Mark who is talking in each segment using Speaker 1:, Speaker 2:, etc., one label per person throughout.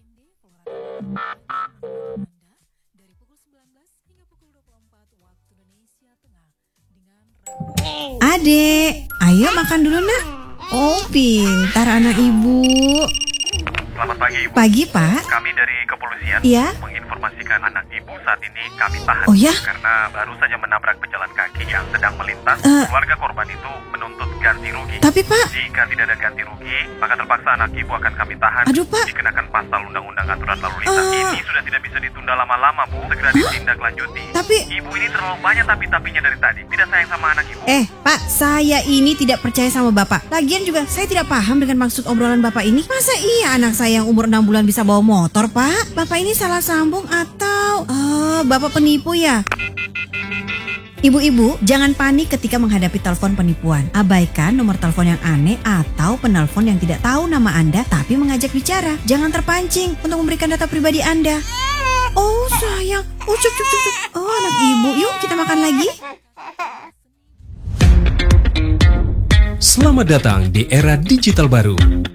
Speaker 1: Adek, ayo makan dulu nak. Oh, pintar anak ibu.
Speaker 2: Selamat pagi, Ibu.
Speaker 1: Pagi, Pak.
Speaker 2: Kami dari kepolisian
Speaker 1: Iya.
Speaker 2: menginformasikan anak ibu saat ini kami tahan.
Speaker 1: Oh ya?
Speaker 2: Karena baru saja menabrak pejalan kaki yang sedang melintas. Keluarga korban itu menuntut ganti rugi.
Speaker 1: Tapi Pak,
Speaker 2: Jika tidak ada ganti rugi, maka terpaksa anak ibu akan kami tahan.
Speaker 1: Aduh, Pak.
Speaker 2: Dikenakan pasal Undang-Undang Aturan Lalu Lintas. Ini sudah tidak bisa ditunda lama-lama, Bu. Segera ditindaklanjuti.
Speaker 1: Tapi
Speaker 2: Ibu ini terlalu banyak tapi-tapinya dari tadi. Tidak sayang sama anak ibu.
Speaker 1: Pak, saya ini tidak percaya sama Bapak. Lagian juga saya tidak paham dengan maksud obrolan Bapak ini. Masa iya anak saya yang umur 6 bulan bisa bawa motor, Pak? Bapak ini salah sambung atau Bapak penipu ya? Ibu-ibu, jangan panik ketika menghadapi telepon penipuan. Abaikan nomor telepon yang aneh atau penelpon yang tidak tahu nama Anda tapi mengajak bicara. Jangan terpancing untuk memberikan data pribadi Anda. Oh sayang, cuk. Oh anak ibu, yuk kita makan lagi.
Speaker 3: Selamat datang di era digital baru.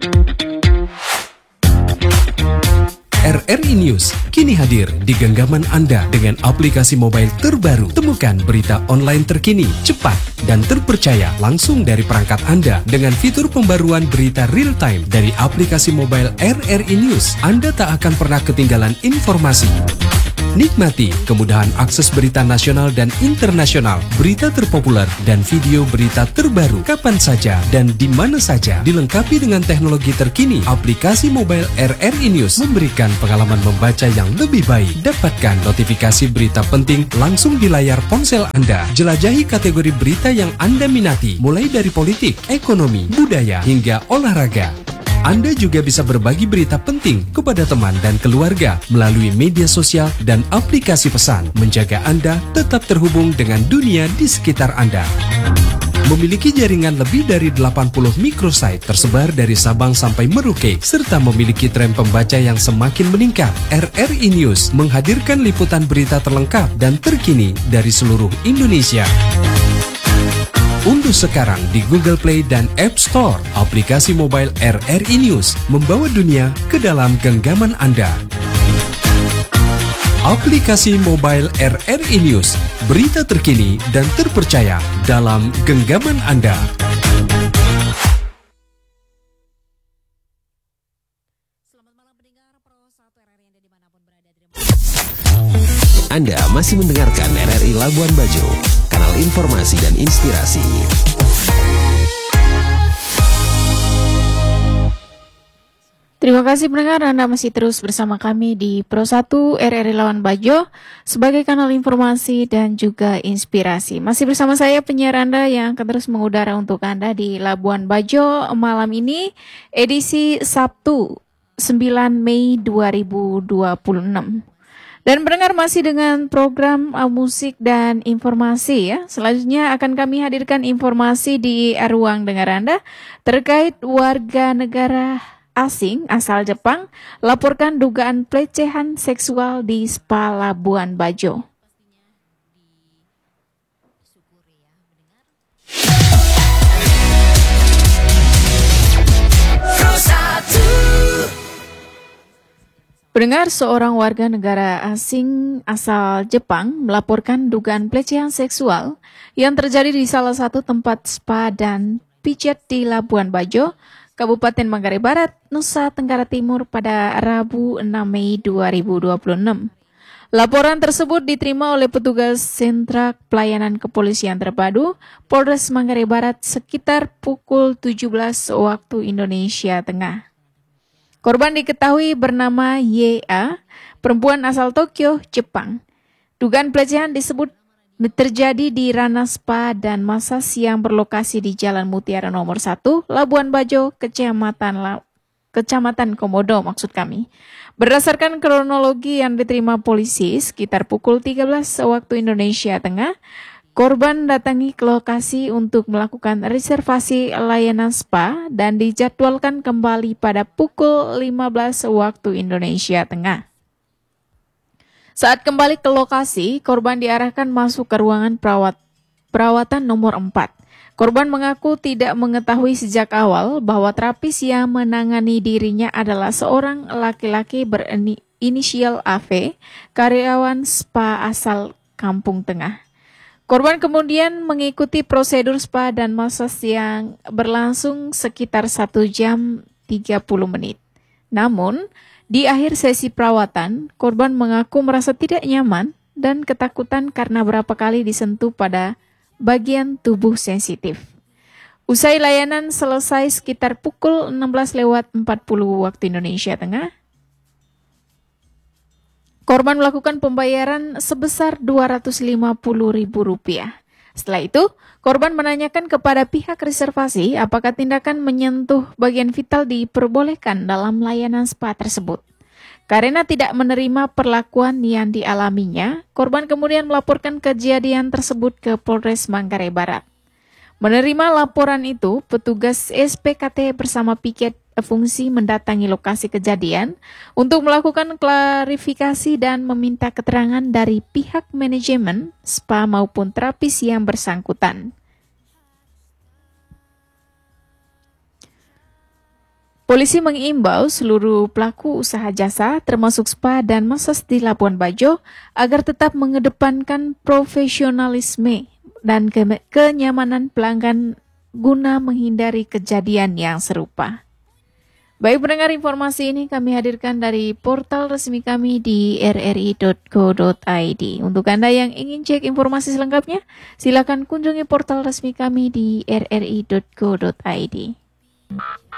Speaker 3: RRI News kini hadir di genggaman Anda dengan aplikasi mobile terbaru. Temukan berita online terkini, cepat, dan terpercaya langsung dari perangkat Anda dengan fitur pembaruan berita real time dari aplikasi mobile RRI News. Anda tak akan pernah ketinggalan informasi. Nikmati kemudahan akses berita nasional dan internasional, berita terpopuler, dan video berita terbaru kapan saja dan di mana saja. Dilengkapi dengan teknologi terkini, aplikasi mobile RRI News memberikan pengalaman membaca yang lebih baik. Dapatkan notifikasi berita penting langsung di layar ponsel Anda. Jelajahi kategori berita yang Anda minati, mulai dari politik, ekonomi, budaya, hingga olahraga. Anda juga bisa berbagi berita penting kepada teman dan keluarga melalui media sosial dan aplikasi pesan, menjaga Anda tetap terhubung dengan dunia di sekitar Anda. Memiliki jaringan lebih dari 80 microsite tersebar dari Sabang sampai Merauke, serta memiliki tren pembaca yang semakin meningkat. RRI News menghadirkan liputan berita terlengkap dan terkini dari seluruh Indonesia. Unduh sekarang di Google Play dan App Store aplikasi mobile RRI News, membawa dunia ke dalam genggaman Anda. Aplikasi mobile RRI News, berita terkini dan terpercaya dalam genggaman Anda.
Speaker 4: Anda masih mendengarkan RRI Labuan Bajo, kanal informasi dan inspirasi.
Speaker 5: Terima kasih pendengar, Anda masih terus bersama kami di Pro 1 RRI Labuan Bajo sebagai kanal informasi dan juga inspirasi. Masih bersama saya penyiar Anda yang akan terus mengudara untuk Anda di Labuan Bajo malam ini, edisi Sabtu 9 Mei 2026. Dan pendengar masih dengan program musik dan informasi ya. Selanjutnya akan kami hadirkan informasi di ruang dengar Anda terkait warga negara asing asal Jepang laporkan dugaan pelecehan seksual di Spa Labuan Bajo. Pendengar, seorang warga negara asing asal Jepang melaporkan dugaan pelecehan seksual yang terjadi di salah satu tempat spa dan pijat di Labuan Bajo, Kabupaten Manggarai Barat, Nusa Tenggara Timur pada Rabu 6 Mei 2026. Laporan tersebut diterima oleh petugas Sentra Pelayanan Kepolisian Terpadu Polres Manggarai Barat sekitar pukul 17 waktu Indonesia Tengah. Korban diketahui bernama YA, perempuan asal Tokyo, Jepang. Dugaan pelecehan disebut terjadi di ranah spa dan massas yang berlokasi di Jalan Mutiara nomor 1, Labuan Bajo, Kecamatan Komodo maksud kami. Berdasarkan kronologi yang diterima polisi, sekitar pukul 13 waktu Indonesia Tengah, korban datangi ke lokasi untuk melakukan reservasi layanan spa dan dijadwalkan kembali pada pukul 15 waktu Indonesia Tengah. Saat kembali ke lokasi, korban diarahkan masuk ke ruangan perawatan nomor 4. Korban mengaku tidak mengetahui sejak awal bahwa terapis yang menangani dirinya adalah seorang laki-laki berinisial AV, karyawan spa asal Kampung Tengah. Korban kemudian mengikuti prosedur spa dan massage yang berlangsung sekitar 1 jam 30 menit. Namun, di akhir sesi perawatan, korban mengaku merasa tidak nyaman dan ketakutan karena berapa kali disentuh pada bagian tubuh sensitif. Usai layanan selesai sekitar pukul 16.40 waktu Indonesia Tengah, korban melakukan pembayaran sebesar Rp250.000. Setelah itu, korban menanyakan kepada pihak reservasi apakah tindakan menyentuh bagian vital diperbolehkan dalam layanan spa tersebut. Karena tidak menerima perlakuan yang dialaminya, korban kemudian melaporkan kejadian tersebut ke Polres Manggarai Barat. Menerima laporan itu, petugas SPKT bersama piket fungsi mendatangi lokasi kejadian untuk melakukan klarifikasi dan meminta keterangan dari pihak manajemen, spa maupun terapis yang bersangkutan. Polisi mengimbau seluruh pelaku usaha jasa termasuk spa dan massage di Labuan Bajo agar tetap mengedepankan profesionalisme dan kenyamanan pelanggan guna menghindari kejadian yang serupa. Baik pendengar, informasi ini kami hadirkan dari portal resmi kami di rri.co.id. Untuk Anda yang ingin cek informasi selengkapnya, silakan kunjungi portal resmi kami di rri.co.id.